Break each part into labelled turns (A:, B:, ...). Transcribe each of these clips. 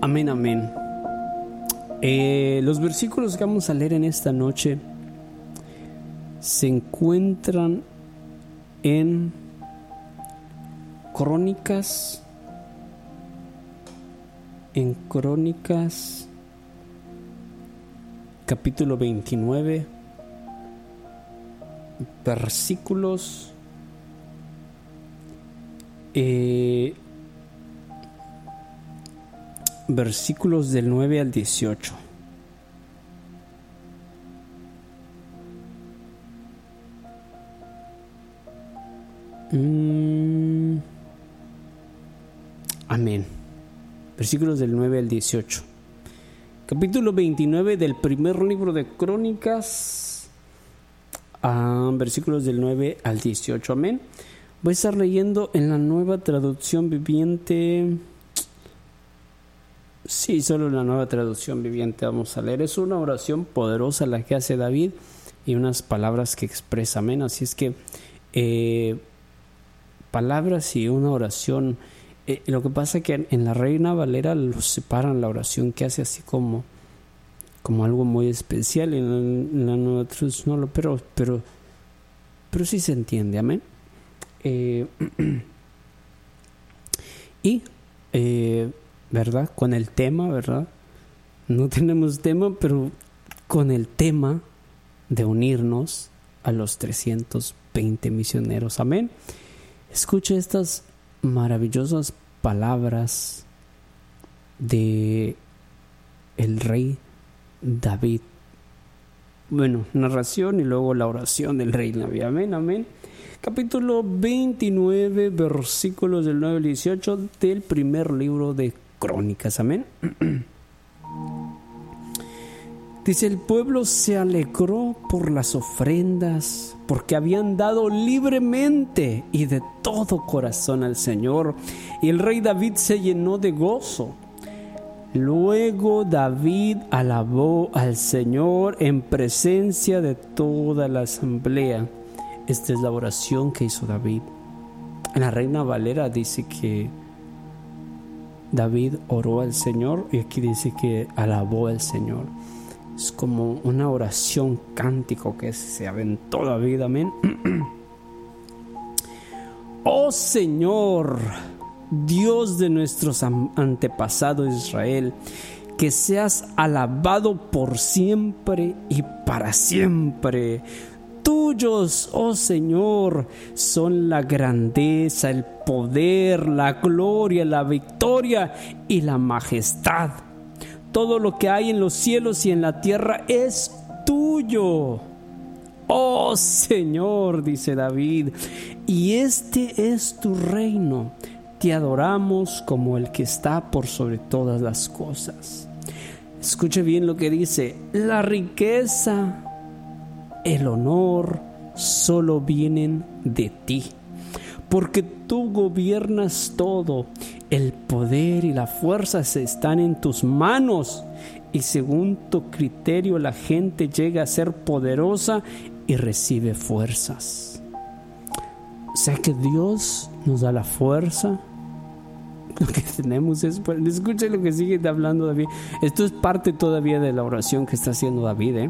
A: Amén, amén. Los versículos que vamos a leer en esta noche se encuentran en Crónicas, capítulo 29, versículos del 9 al 18. Amén. Versículos del 9 al 18. Capítulo 29 del primer libro de Crónicas, versículos del 9 al 18. Amén. Voy a estar leyendo en la Nueva Traducción Viviente. Sí, solo la Nueva Traducción Viviente vamos a leer. Es una oración poderosa la que hace David y unas palabras que expresa. Amén. Así es que palabras y una oración. Lo que pasa es que en la Reina Valera los separan la oración que hace así como algo muy especial. En la Nueva Traducción no, pero sí se entiende. Amén. ¿Verdad? Con el tema, ¿verdad? No tenemos tema, pero con el tema de unirnos a los 320 misioneros. Amén. Escucha estas maravillosas palabras de el rey David. Bueno, narración y luego la oración del rey David. Amén, amén. Capítulo 29, versículos del 9 al 18 del primer libro de Crónicas. Amén. Dice: el pueblo se alegró por las ofrendas, porque habían dado libremente y de todo corazón al Señor, y el rey David se llenó de gozo. Luego David alabó al Señor en presencia de toda la asamblea. Esta es la oración que hizo David. En la Reina Valera dice que David oró al Señor, y aquí dice que alabó al Señor. Es como una oración cántico que se aventó David. Amén. Oh Señor, Dios de nuestros antepasados Israel, que seas alabado por siempre y para siempre. Tuyos, oh Señor, son la grandeza, el poder, la gloria, la victoria y la majestad. Todo lo que hay en los cielos y en la tierra es tuyo. Oh Señor, dice David, y este es tu reino. Te adoramos como el que está por sobre todas las cosas. Escuche bien lo que dice: la riqueza, el honor solo vienen de ti, porque tú gobiernas todo. El poder y la fuerza están en tus manos, y según tu criterio la gente llega a ser poderosa y recibe fuerzas. O sea que Dios nos da la fuerza. Lo que tenemos es... Escuchen lo que sigue hablando David. Esto es parte todavía de la oración que está haciendo David,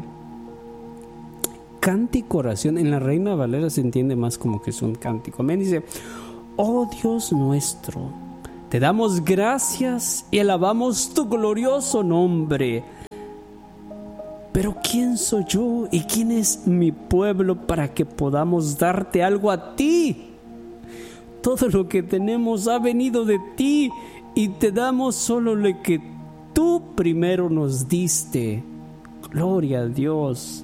A: Cántico, oración. En la Reina Valera se entiende más como que es un cántico. Amén. Dice: oh Dios nuestro, te damos gracias y alabamos tu glorioso nombre. Pero ¿quién soy yo y quién es mi pueblo para que podamos darte algo a ti? Todo lo que tenemos ha venido de ti, y te damos solo lo que tú primero nos diste. Gloria a Dios.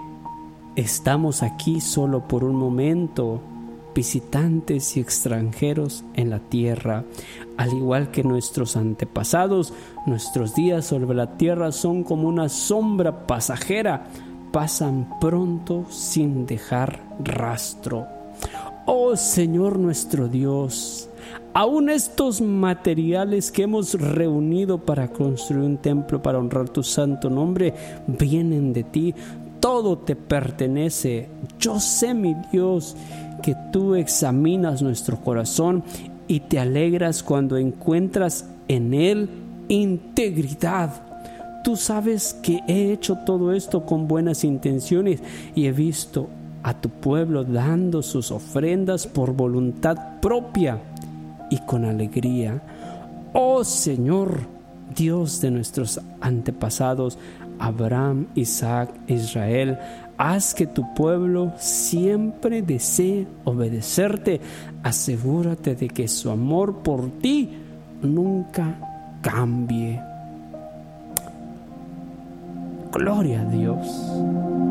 A: Estamos aquí solo por un momento, visitantes y extranjeros en la tierra. Al igual que nuestros antepasados, nuestros días sobre la tierra son como una sombra pasajera, pasan pronto sin dejar rastro. Oh Señor nuestro Dios, aún estos materiales que hemos reunido para construir un templo para honrar tu santo nombre vienen de ti. Todo te pertenece. Yo sé, mi Dios, que tú examinas nuestro corazón y te alegras cuando encuentras en él integridad. Tú sabes que he hecho todo esto con buenas intenciones y he visto a tu pueblo dando sus ofrendas por voluntad propia y con alegría. Oh Señor, Dios de nuestros antepasados, Abraham, Isaac, Israel, haz que tu pueblo siempre desee obedecerte. Asegúrate de que su amor por ti nunca cambie. Gloria a Dios.